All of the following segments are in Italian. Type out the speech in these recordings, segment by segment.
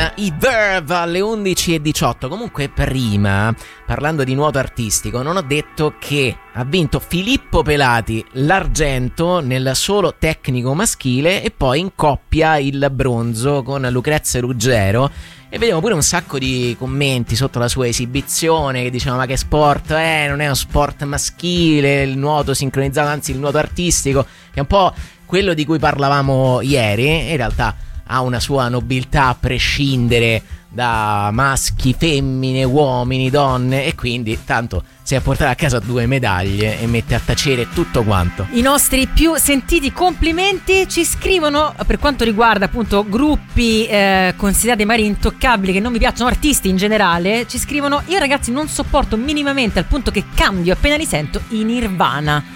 i Verve alle 11:18. Comunque prima, parlando di nuoto artistico, non ho detto che ha vinto Filippo Pelati l'argento nel solo tecnico maschile e poi in coppia il bronzo con Lucrezia Ruggero. E vediamo pure un sacco di commenti sotto la sua esibizione che dicevano: ma che sport è? Non è uno sport maschile, il nuoto sincronizzato, anzi il nuoto artistico, che è un po' quello di cui parlavamo ieri. In realtà ha una sua nobiltà a prescindere da maschi, femmine, uomini, donne, e quindi tanto si è portato a casa 2 medaglie e mette a tacere tutto quanto. I nostri più sentiti complimenti ci scrivono per quanto riguarda appunto gruppi considerati magari intoccabili, che non mi piacciono, artisti in generale. Ci scrivono: io ragazzi non sopporto minimamente, al punto che cambio appena li sento, i Nirvana.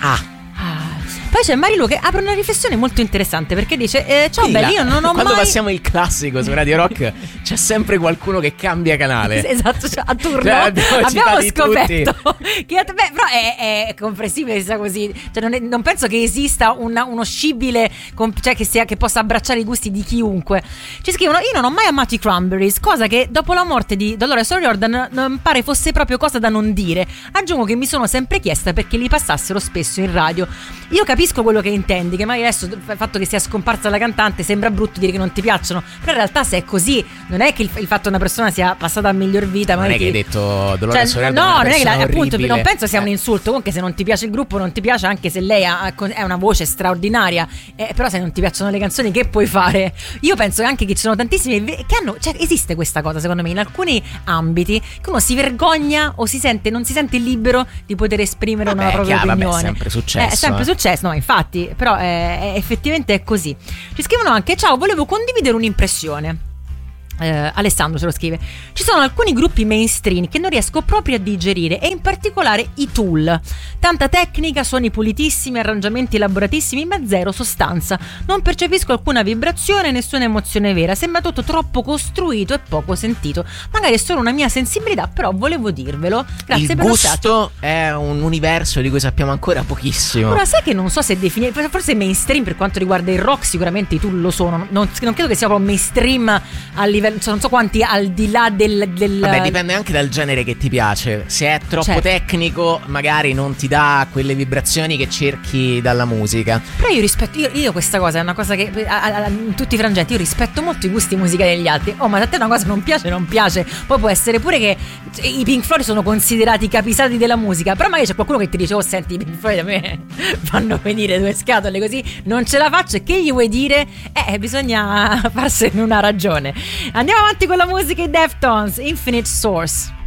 Poi c'è Marilu che apre una riflessione molto interessante, perché dice: ciao belli, io non ho quando mai... passiamo il classico su Radio Rock c'è sempre qualcuno che cambia canale. Esatto, cioè, a turno abbiamo scoperto che però è comprensibile sia così, cioè non penso che esista uno scibile cioè che possa abbracciare i gusti di chiunque. Ci scrivono: io non ho mai amato i Cranberries, cosa che dopo la morte di Dolores O'Riordan non pare fosse proprio cosa da non dire. Aggiungo che mi sono sempre chiesta perché li passassero spesso in radio. Io capisco quello che intendi, che magari adesso il fatto che sia scomparsa la cantante sembra brutto dire che non ti piacciono, però in realtà se è così, non è che il fatto che una persona sia passata a miglior vita, non è che hai detto Dolores O'Riordan, no, non è che appunto non penso sia un insulto. Comunque se non ti piace il gruppo non ti piace, anche se lei è una voce straordinaria, però se non ti piacciono le canzoni che puoi fare? Io penso anche che ci sono tantissimi che hanno, cioè esiste questa cosa secondo me in alcuni ambiti, che uno si vergogna o non si sente libero di poter esprimere una propria opinione. È sempre successo. È sempre successo, no, infatti, però effettivamente è così. Ci scrivono anche: ciao, volevo condividere un'impressione. Alessandro ce lo scrive: ci sono alcuni gruppi mainstream che non riesco proprio a digerire, e in particolare i Tool. Tanta tecnica, suoni pulitissimi, arrangiamenti elaboratissimi, ma zero sostanza. Non percepisco alcuna vibrazione, nessuna emozione vera. Sembra tutto troppo costruito e poco sentito. Magari è solo una mia sensibilità, però volevo dirvelo. Grazie per il gusto è un universo di cui sappiamo ancora pochissimo. Ora sai che non so se definire, forse mainstream per quanto riguarda il rock sicuramente i Tool lo sono. Non credo che sia proprio mainstream a livello, non so quanti al di là del... Vabbè, dipende anche dal genere che ti piace. Se è troppo tecnico magari non ti dà quelle vibrazioni che cerchi dalla musica. Però io rispetto, io questa cosa è una cosa che in tutti i frangenti io rispetto molto i gusti musicali degli altri. Ma se a te una cosa non piace. Poi può essere pure che i Pink Floyd sono considerati i capisaldi della musica, però magari c'è qualcuno che ti dice: oh senti, i Pink Floyd a me fanno venire 2 scatole così, non ce la faccio. E che gli vuoi dire? Bisogna farsene una ragione. Andiamo avanti con la musica, i Deftones, Infinite Source.